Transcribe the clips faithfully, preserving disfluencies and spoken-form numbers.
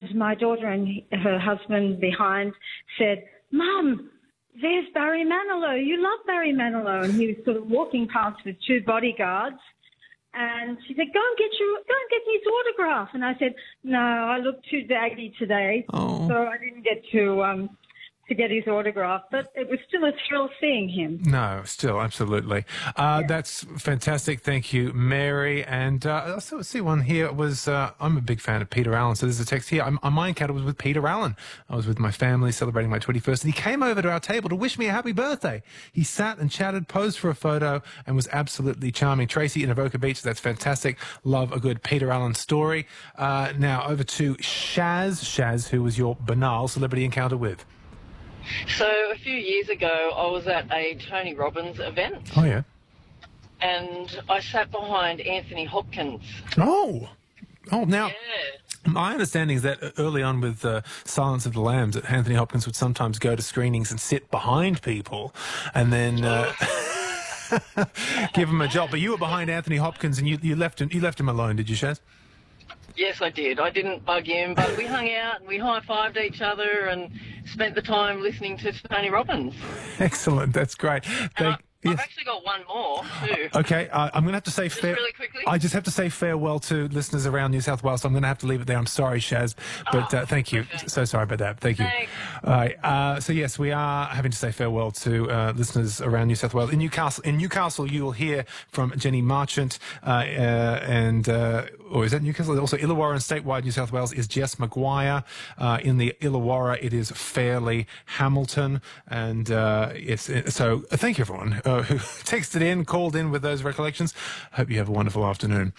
my daughter and her husband behind said, "Mum, there's Barry Manilow. You love Barry Manilow." And he was sort of walking past with two bodyguards. And she said, "Go and get your, go and get his autograph." And I said, "No, I look too daggy today, oh. so I didn't get to um, to get his autograph." But it was still a thrill seeing him. No, still, absolutely. Uh, yeah. That's fantastic. Thank you, Mary. And uh, I also see one here was, uh, I'm a big fan of Peter Allen, so there's a text here. I'm, my encounter was with Peter Allen. I was with my family celebrating my twenty-first, and he came over to our table to wish me a happy birthday. He sat and chatted, posed for a photo, and was absolutely charming. Tracy in Avoca Beach, that's fantastic. Love a good Peter Allen story. Uh, now, over to Shaz. Shaz, who was your banal celebrity encounter with? So a few years ago, I was at a Tony Robbins event. Oh, yeah. And I sat behind Anthony Hopkins. Oh. Oh, now, yeah. My understanding is that early on with uh, Silence of the Lambs, that Anthony Hopkins would sometimes go to screenings and sit behind people and then uh, give him a job. But you were behind Anthony Hopkins and you, you, left him, you left him alone, did you, Shaz? Yes, I did. I didn't bug him, but we hung out and we high-fived each other and spent the time listening to Tony Robbins. Excellent. That's great. Thank I've Yes. actually got one more, too. Okay, uh, I'm going to have to say Just fair. really quickly. I just have to say farewell to listeners around New South Wales, so I'm going to have to leave it there. I'm sorry, Shaz, but uh, thank you. Okay. So sorry about that. Thank you. Thanks. All right. Uh, so yes, we are having to say farewell to uh, listeners around New South Wales. In Newcastle, in Newcastle, you will hear from Jenny Marchant, uh, uh, and uh, or is that Newcastle? Also, Illawarra and statewide New South Wales is Jess McGuire. Uh, in the Illawarra, it is Fairleigh Hamilton, and uh, yes. So uh, thank you everyone uh, who texted in, called in with those recollections. Hope you have a wonderful afternoon.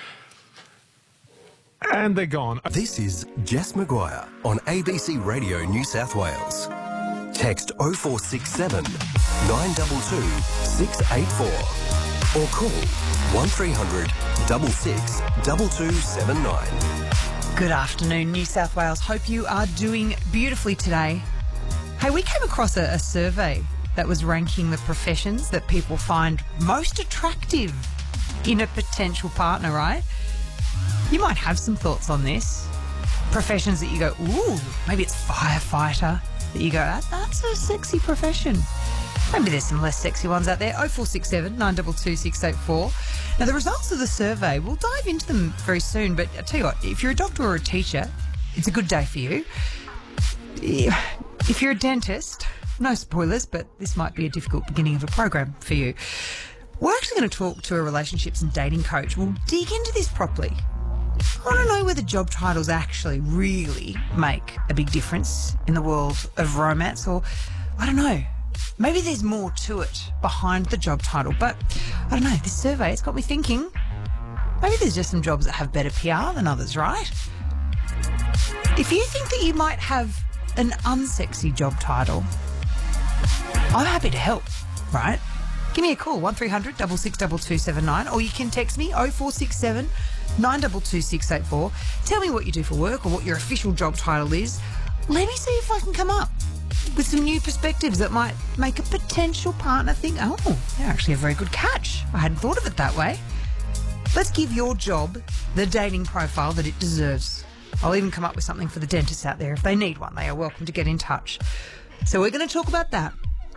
And they're gone. This is Jess McGuire on A B C Radio New South Wales. Text oh four six seven, nine two two, six eight four or call one three hundred, six six, two two seven nine. Good afternoon, New South Wales. Hope you are doing beautifully today. Hey, we came across a, a survey that was ranking the professions that people find most attractive in a potential partner, right? You might have some thoughts on this. Professions that you go, ooh, maybe it's firefighter, that you go, that, that's a sexy profession. Maybe there's some less sexy ones out there. oh four six seven, nine two two, six eight four. Now, the results of the survey, we'll dive into them very soon, but I'll tell you what, if you're a doctor or a teacher, it's a good day for you. If you're a dentist, no spoilers, but this might be a difficult beginning of a program for you. We're actually going to talk to a relationships and dating coach. We'll dig into this properly. I want to know whether job titles actually really make a big difference in the world of romance, or I don't know, maybe there's more to it behind the job title. But I don't know, this survey, it's got me thinking, maybe there's just some jobs that have better P R than others, right? If you think that you might have an unsexy job title, I'm happy to help, right? Give me a call, one three hundred, six six, two two seven nine, or you can text me oh four six seven, nine two two, six eight four. Tell me what you do for work or what your official job title is. Let me see if I can come up with some new perspectives that might make a potential partner think, oh, they're actually a very good catch. I hadn't thought of it that way. Let's give your job the dating profile that it deserves. I'll even come up with something for the dentists out there. If they need one, they are welcome to get in touch. So we're going to talk about that.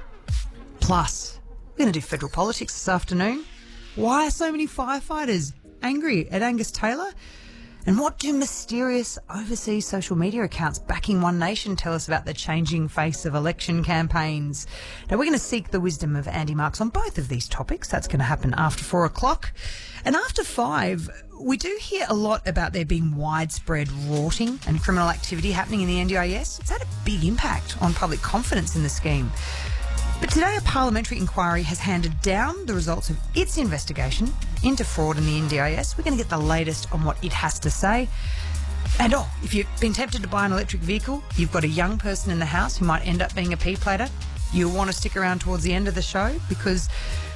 Plus, we're going to do federal politics this afternoon. Why are so many firefighters angry at Angus Taylor? And what do mysterious overseas social media accounts backing One Nation tell us about the changing face of election campaigns? Now, we're going to seek the wisdom of Andy Marks on both of these topics. That's going to happen after four o'clock. And after five, we do hear a lot about there being widespread rorting and criminal activity happening in the N D I S. It's had a big impact on public confidence in the scheme. But today a parliamentary inquiry has handed down the results of its investigation into fraud in the N D I S. We're going to get the latest on what it has to say. And oh, if you've been tempted to buy an electric vehicle, you've got a young person in the house who might end up being a P-plater, you'll want to stick around towards the end of the show because